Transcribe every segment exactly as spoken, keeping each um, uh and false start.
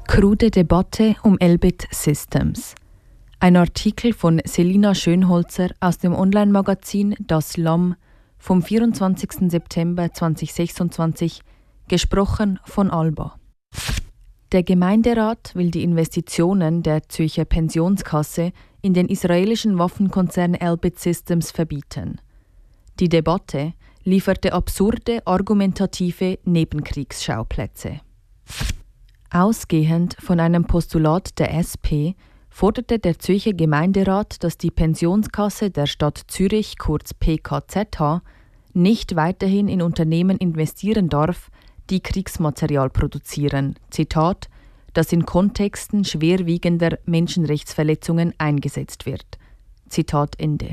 Krude Debatte um Elbit Systems. Ein Artikel von Selina Schönholzer aus dem Online-Magazin Das Lamm vom vierundzwanzigsten September zweitausendsechsundzwanzig, gesprochen von Alba. Der Gemeinderat will die Investitionen der Zürcher Pensionskasse in den israelischen Waffenkonzern Elbit Systems verbieten. Die Debatte lieferte absurde, argumentative Nebenkriegsschauplätze. Ausgehend von einem Postulat der S P forderte der Zürcher Gemeinderat, dass die Pensionskasse der Stadt Zürich, kurz P K Z H, nicht weiterhin in Unternehmen investieren darf, die Kriegsmaterial produzieren, Zitat, das in Kontexten schwerwiegender Menschenrechtsverletzungen eingesetzt wird. Zitat Ende.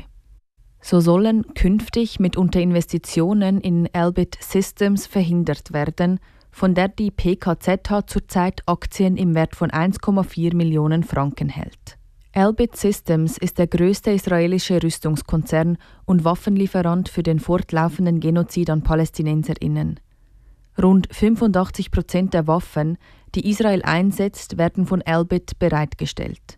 So sollen künftig mitunter Investitionen in Elbit Systems verhindert werden, von der die P K Z H zurzeit Aktien im Wert von eins Komma vier Millionen Franken hält. Elbit Systems ist der größte israelische Rüstungskonzern und Waffenlieferant für den fortlaufenden Genozid an PalästinenserInnen. Rund fünfundachtzig Prozent der Waffen, die Israel einsetzt, werden von Elbit bereitgestellt.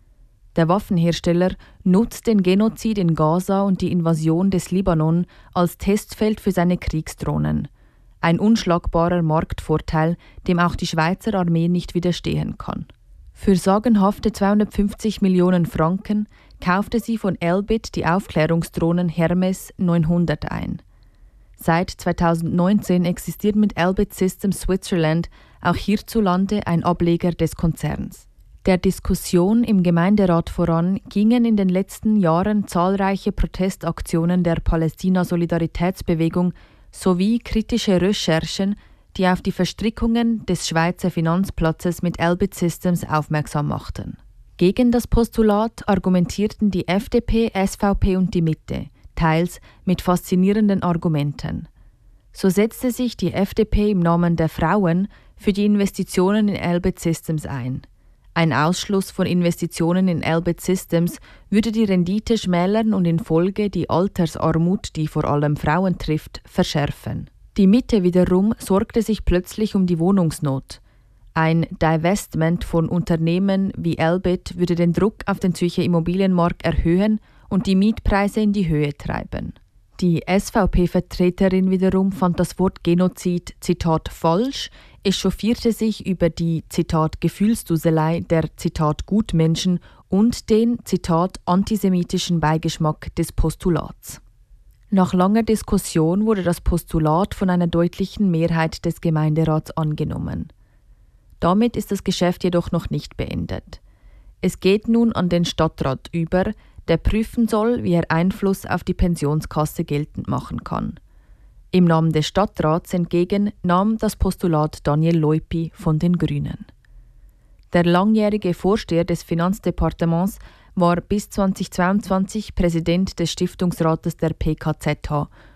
Der Waffenhersteller nutzt den Genozid in Gaza und die Invasion des Libanon als Testfeld für seine Kriegsdrohnen. Ein unschlagbarer Marktvorteil, dem auch die Schweizer Armee nicht widerstehen kann. Für sagenhafte zweihundertfünfzig Millionen Franken kaufte sie von Elbit die Aufklärungsdrohnen Hermes neunhundert ein. Seit zweitausendneunzehn existiert mit Elbit Systems Switzerland auch hierzulande ein Ableger des Konzerns. Der Diskussion im Gemeinderat voran gingen in den letzten Jahren zahlreiche Protestaktionen der Palästina-Solidaritätsbewegung sowie kritische Recherchen, die auf die Verstrickungen des Schweizer Finanzplatzes mit Elbit Systems aufmerksam machten. Gegen das Postulat argumentierten die F D P, S V P und die Mitte, teils mit faszinierenden Argumenten. So setzte sich die F D P im Namen der Frauen für die Investitionen in Elbit Systems ein. Ein Ausschluss von Investitionen in Elbit Systems würde die Rendite schmälern und in Folge die Altersarmut, die vor allem Frauen trifft, verschärfen. Die Mitte wiederum sorgte sich plötzlich um die Wohnungsnot. Ein Divestment von Unternehmen wie Elbit würde den Druck auf den Zürcher Immobilienmarkt erhöhen und die Mietpreise in die Höhe treiben. Die S V P-Vertreterin wiederum fand das Wort Genozid, Zitat, falsch, echauffierte sich über die, Zitat, Gefühlsduselei der, Zitat, Gutmenschen und den, Zitat, antisemitischen Beigeschmack des Postulats. Nach langer Diskussion wurde das Postulat von einer deutlichen Mehrheit des Gemeinderats angenommen. Damit ist das Geschäft jedoch noch nicht beendet. Es geht nun an den Stadtrat über, der prüfen soll, wie er Einfluss auf die Pensionskasse geltend machen kann. Im Namen des Stadtrats entgegen nahm das Postulat Daniel Leupi von den Grünen. Der langjährige Vorsteher des Finanzdepartements war bis zweitausendzweiundzwanzig Präsident des Stiftungsrates der P K Z H